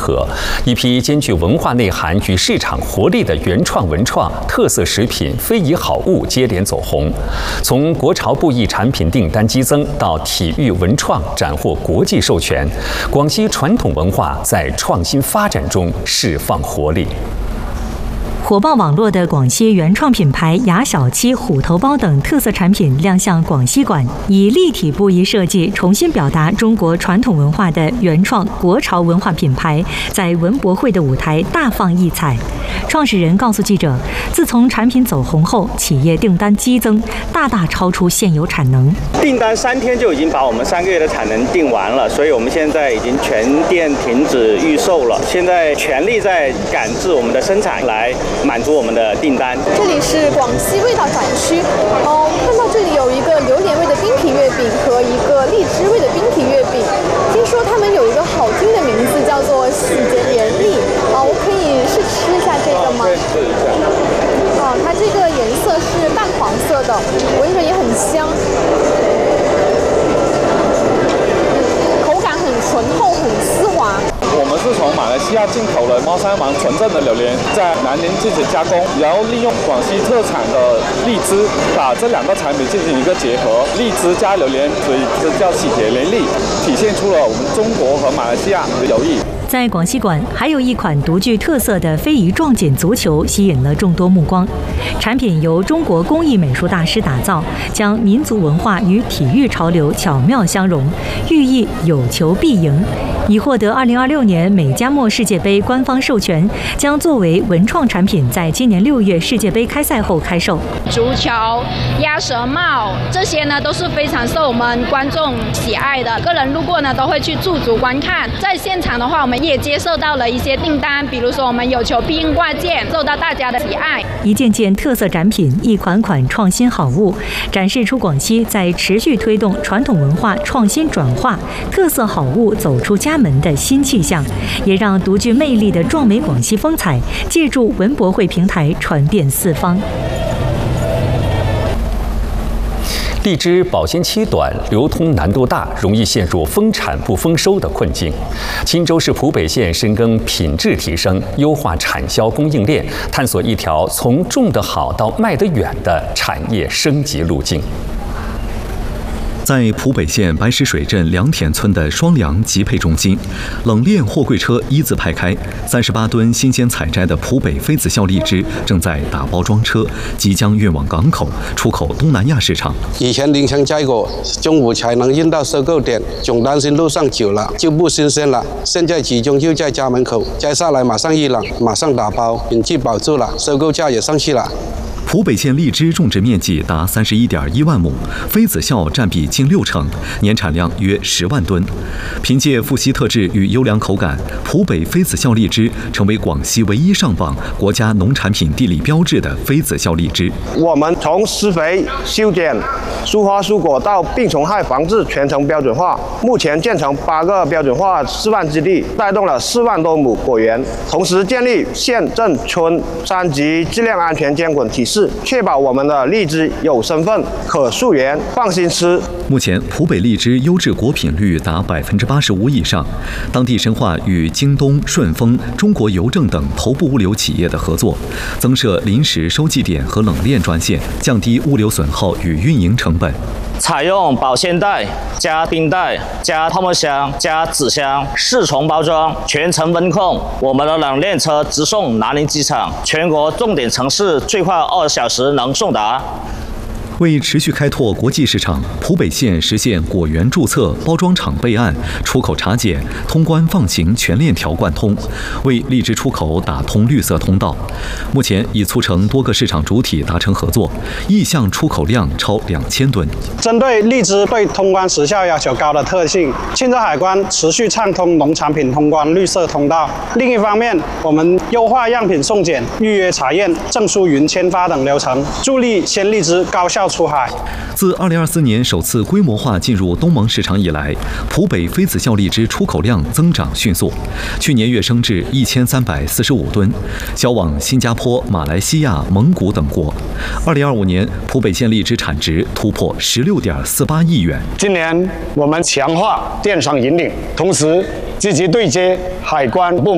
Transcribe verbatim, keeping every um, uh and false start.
合，一批兼具文化内涵与市场活力的原创文创特色食品非遗好物接连走红，从国潮布艺产品订单激增到体育文创斩获国际授权，广西传统文化在创新发展中释放活力。 火爆网络的广西原创品牌雅小七、虎头包等特色产品亮相广西馆，以立体布艺设计重新表达中国传统文化的原创国潮文化品牌，在文博会的舞台大放异彩。创始人告诉记者，自从产品走红后，企业订单激增，大大超出现有产能。 订单三天就已经把我们三个月的产能订完了，所以我们现在已经全店停止预售了，现在全力在赶制我们的生产来满足我们的订单。 这里是广西味道展区，哦，看到这里有一个榴莲味的冰皮月饼和一个荔枝味的冰皮月饼，听说他们有一个好听的名字，叫做喜结连理。啊，我可以试吃一下这个吗？ 对，试一下。 啊，它这个颜色是淡黄色的，闻着也很香，口感很醇厚，很丝滑。 我们是从马来西亚进口的猫山王纯正的榴莲，在南宁进行加工，然后利用广西特产的荔枝，把这两个产品进行一个结合，荔枝加榴莲，所以这叫喜结连理，体现出了我们中国和马来西亚的友谊。 在广西馆，还有一款独具特色的非遗撞锦足球吸引了众多目光。产品由中国工艺美术大师打造，将民族文化与体育潮流巧妙相融，寓意有球必赢。已获得二零二六年美加墨世界杯官方授权，将作为文创产品，在今年六月世界杯开赛后开售。 足球、鸭舌帽这些呢，都是非常受我们观众喜爱的。个人路过呢，都会去驻足观看。在现场的话，我们也接受到了一些订单，比如说我们有球必赢挂件，受到大家的喜爱。 一件件特色展品，一款款创新好物，展示出广西在持续推动传统文化创新转化、特色好物走出家门的新气象，也让独具魅力的壮美广西风采借助文博会平台传遍四方。 荔枝保鲜期短，流通难度大，容易陷入丰产不丰收的困境。钦州市浦北县深耕品质提升，优化产销供应链，探索一条从种得好到卖得远的产业升级路径。 在浦北县白石水镇良田村的双粮集配中心，冷链货柜车一字排开，三十八吨新鲜采摘的浦北妃子笑荔枝正在打包装车，即将运往港口，出口东南亚市场。 以前凌晨摘果，中午才能运到收购点，总担心路上久了就不新鲜了。现在集中就在家门口，摘下来马上一冷，马上打包，品质保住了，收购价也上去了。 浦北县荔枝种植面积达三十一点一万亩，妃子笑占比近六成，年产量约十万吨。凭借富硒特质与优良口感，浦北妃子笑荔枝成为广西唯一上榜国家农产品地理标志的妃子笑荔枝。 我们从施肥、修剪、疏花疏果到病虫害防治全程标准化，目前建成八个标准化示范基地，带动了四万多亩果园，同时建立县、镇、村三级质量安全监管体系。确保我们的荔枝有身份、可溯源、放心吃。 目前，浦北荔枝优质果品率达百分之八十五以上。当地深化与京东、顺丰、中国邮政等头部物流企业的合作，增设临时收寄点和冷链专线，降低物流损耗与运营成本。 采用保鲜袋、加冰袋、加泡沫箱、加纸箱四重包装，全程温控。我们的冷链车直送南宁机场，全国重点城市最快二小时能送达。 为持续开拓国际市场，浦北县实现果园注册、包装厂备案、出口查检、通关放行全链条贯通，为荔枝出口打通绿色通道。目前已促成多个市场主体达成合作，意向出口量超两千吨。 针对荔枝对通关时效要求高的特性，钦州海关持续畅通农产品通关绿色通道。另一方面，我们优化样品送检、预约查验、证书云签发等流程，助力鲜荔枝高效出海。 自二零二四年首次规模化进入东盟市场以来，浦北妃子笑荔枝出口量增长迅速，去年跃升至一千三百四十五吨，销往新加坡、马来西亚、蒙古等国。二零二五年，浦北县荔枝产值突破十六点四八亿元。 今年我们强化电商引领，同时积极对接海关部门。